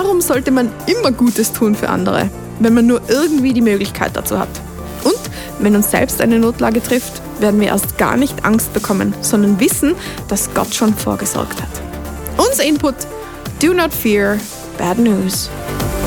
Warum sollte man immer Gutes tun für andere, wenn man nur irgendwie die Möglichkeit dazu hat? Und wenn uns selbst eine Notlage trifft, werden wir erst gar nicht Angst bekommen, sondern wissen, dass Gott schon vorgesorgt hat. Unser Input: Do not fear bad news.